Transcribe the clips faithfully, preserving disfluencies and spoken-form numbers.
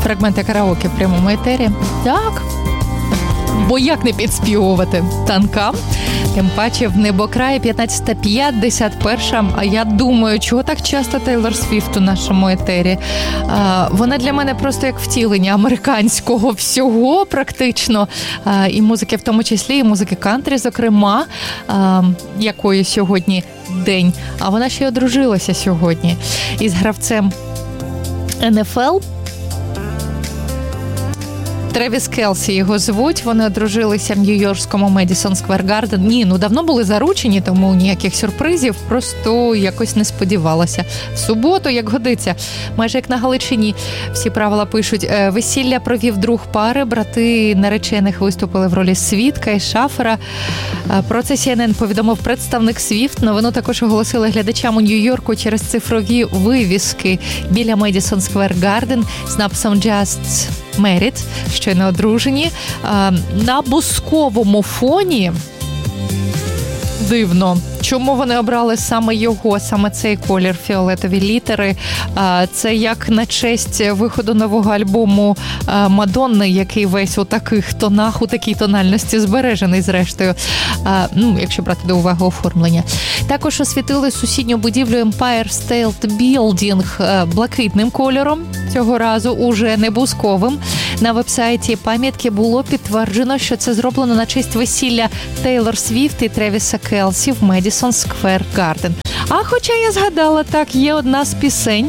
Фрагменти караоке в прямому етері. Так. Бо як не підспівувати танкам? Тим паче в небокраї п'ятнадцята п'ятдесят перша. А я думаю, чого так часто Тейлор Свіфт у нашому етері? А, вона для мене просто як втілення американського всього практично. А, і музики в тому числі, і музики кантрі, зокрема, а, якої сьогодні день. А вона ще й одружилася сьогодні із гравцем ен еф ел. Тревіс Келсі його звуть, вони одружилися в нью-йоркському Медісон Сквер Гарден. Ні, ну давно були заручені, тому ніяких сюрпризів, просто якось не сподівалася. В суботу, як годиться, майже як на Галичині, всі правила пишуть. Весілля провів друг пари, брати наречених виступили в ролі свідка і шафера. Про це сі ен ен повідомив представник Свіфт. Новину також оголосили глядачам у Нью-Йорку через цифрові вивіски біля Медісон Сквер Гарден з написом «Just Married», щойно одружені. На бусковому фоні дивно. Чому вони обрали саме його, саме цей колір, фіолетові літери? Це як на честь виходу нового альбому Мадонни, який весь у таких тонах, у такій тональності збережений, зрештою. Ну, якщо брати до уваги оформлення. Також освітили сусідню будівлю Empire State Building блакитним кольором. Цього разу уже не бусковим. На вебсайті пам'ятки було підтверджено, що це зроблено на честь весілля Тейлор Свіфт і Тревіса Келсі в Медісон Сквер Гарден. А хоча я згадала, так, є одна з пісень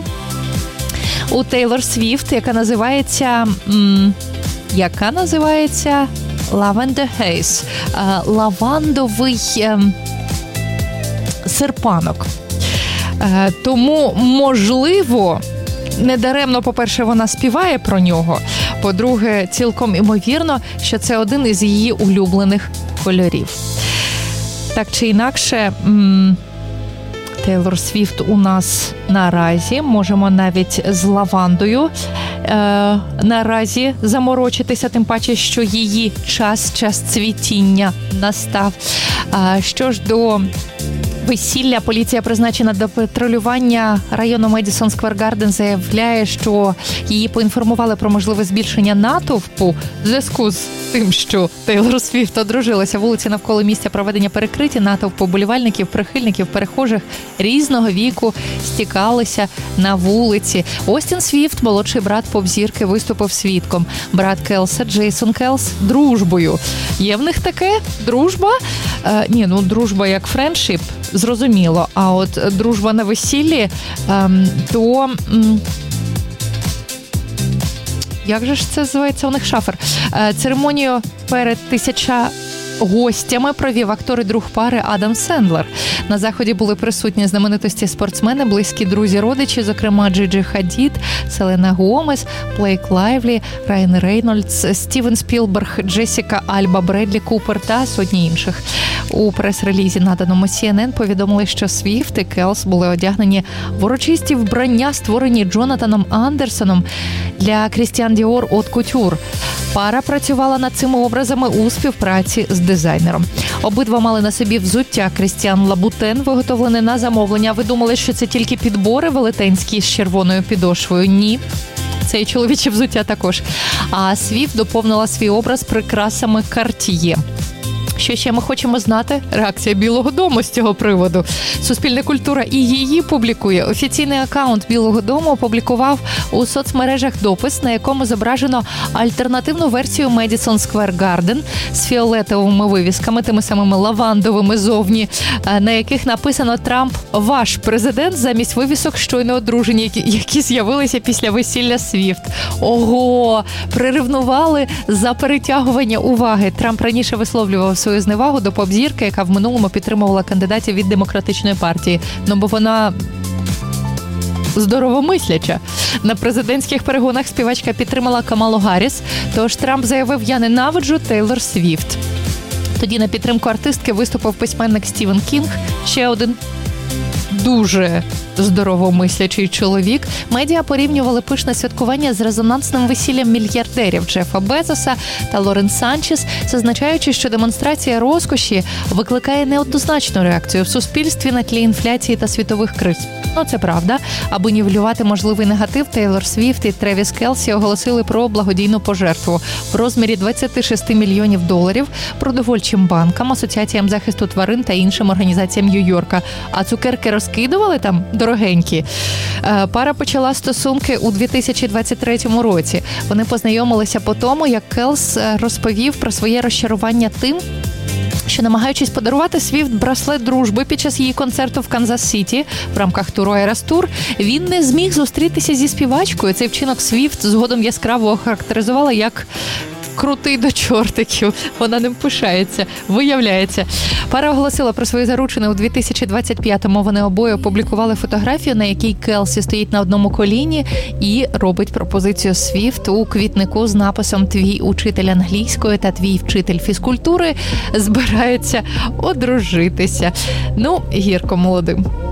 у Тейлор Свіфт, яка називається... М- яка називається Lavender Haze. А, лавандовий е- серпанок. Е- тому, можливо... Недаремно, по-перше, вона співає про нього. По-друге, цілком імовірно, що це один із її улюблених кольорів. Так чи інакше, Тейлор Свіфт у нас наразі, можемо навіть з лавандою е, наразі заморочитися, тим паче, що її час, час цвітіння настав. А що ж до... весілля, поліція, призначена до патрулювання району Медісон Сквер Гарден, заявляє, що її поінформували про можливе збільшення натовпу в зв'язку з тим, що Тейлор Свіфт одружилася. Вулиці навколо місця проведення перекриті, натовп поболівальників, прихильників, перехожих різного віку стікалися на вулиці. Остін Свіфт, молодший брат поп-зірки, виступив свідком. Брат Келса, Джейсон Келс, дружбою. Є в них таке? Дружба? Е, ні, ну дружба як френдшіп, зрозуміло. А от дружба на весіллі, ем, то... М- як же ж це називається у них шафер? Е, церемонію перед тисяча гостями провів актор і друг пари Адам Сендлер. На заході були присутні знаменитості спортсмени, близькі друзі, родичі, зокрема Джиджі Хадід, Селена Гомес, Блейк Лайвлі, Райан Рейнольдс, Стівен Спілберг, Джесіка Альба, Бредлі Купер та сотні інших. У прес-релізі, наданому сі ен ен, повідомили, що Свіфт і Келс були одягнені в урочисті вбрання, створені Джонатаном Андерсоном для Крістіан Діор От Кутюр. Пара працювала над цими образами у співпраці з дизайнером. Обидва мали на собі взуття Крістіан Лабутен, виготовлене на замовлення. Ви думали, що це тільки підбори велетенські з червоною підошвою? Ні. Це і чоловіче взуття також. А Свіфт доповнила свій образ прикрасами Cartier. Що ще ми хочемо знати? Реакція Білого Дому з цього приводу. Суспільна культура і її публікує. Офіційний акаунт Білого Дому опублікував у соцмережах допис, на якому зображено альтернативну версію Медісон Сквер Гарден з фіолетовими вивісками, тими самими лавандовими зовні, на яких написано «Трамп – ваш президент» замість вивісок щойно одружені, які з'явилися після весілля Свіфт. Ого! Приревнували за перетягування уваги. Трамп раніше висловлював свою зневагу до поп-зірки, яка в минулому підтримувала кандидатів від Демократичної партії. Ну, бо вона здоровомисляча. На президентських перегонах співачка підтримала Камалу Гарріс, тож Трамп заявив «Я ненавиджу Тейлор Свіфт». Тоді на підтримку артистки виступив письменник Стівен Кінг, ще один дуже здоровомислячий чоловік. Медіа порівнювали пишне святкування з резонансним весіллям мільярдерів Джефа Безоса та Лорен Санчес, зазначаючи, що демонстрація розкоші викликає неоднозначну реакцію в суспільстві на тлі інфляції та світових криз. Ну, це правда. Аби нівелювати можливий негатив, Тейлор Свіфт і Тревіс Келсі оголосили про благодійну пожертву в розмірі двадцять шість мільйонів доларів продовольчим банкам, асоціаціям захисту тварин та іншим організаціям Нью-Йорка. А цукерки розкидували там дорогенькі. Пара почала стосунки у дві тисячі двадцять третьому році. Вони познайомилися по тому, як Келс розповів про своє розчарування тим, що, намагаючись подарувати Свіфт браслет дружби під час її концерту в Канзас-Сіті в рамках туру Eras Tour, він не зміг зустрітися зі співачкою. Цей вчинок Свіфт згодом яскраво охарактеризувала як крутий до чортиків. Вона ним пишається, виявляється. Пара оголосила про свої заручини у дві тисячі двадцять п'ятому. Вони обоє опублікували фотографію, на якій Келсі стоїть на одному коліні і робить пропозицію Свіфт у квітнику з написом «Твій учитель англійської та твій вчитель фізкультури збираються одружитися». Ну, гірко молодим.